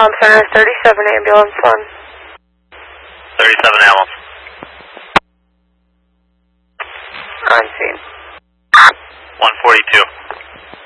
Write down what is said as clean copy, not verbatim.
Town Center, 37 ambulance 1. 37 ambulance. On scene. 142.